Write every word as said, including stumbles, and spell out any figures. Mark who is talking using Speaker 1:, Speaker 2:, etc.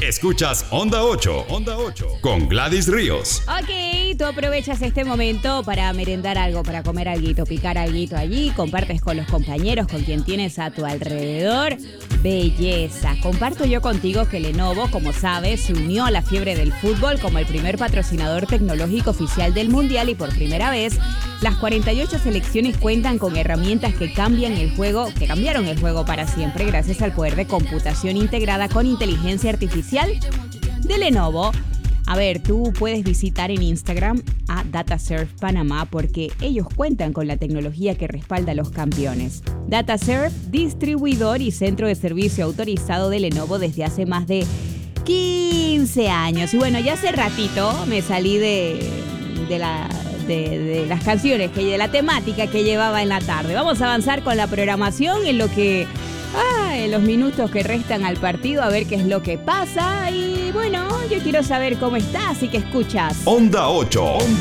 Speaker 1: Escuchas Onda ocho, Onda ocho, con Gladys Ríos.
Speaker 2: Ok, tú aprovechas este momento para merendar algo, para comer alguito, picar alguito allí, compartes con los compañeros, con quien tienes a tu alrededor. Belleza. Comparto yo contigo que Lenovo, como sabes, se unió a la fiebre del fútbol como el primer patrocinador tecnológico oficial del Mundial y por primera vez las cuarenta y ocho selecciones cuentan con herramientas que cambian el juego, que cambiaron el juego para siempre gracias al poder de computación integrada con inteligencia artificial de Lenovo. A ver, tú puedes visitar en Instagram a DataServe Panamá porque ellos cuentan con la tecnología que respalda a los campeones. DataServe, distribuidor y centro de servicio autorizado de Lenovo desde hace más de quince años. Y bueno, ya hace ratito me salí de, de, la, de, de las canciones, que de la temática que llevaba en la tarde. Vamos a avanzar con la programación en lo que... Ah, en los minutos que restan al partido, a ver qué es lo que pasa. Y bueno, yo quiero saber cómo estás y que escuchas.
Speaker 1: Onda ocho, Onda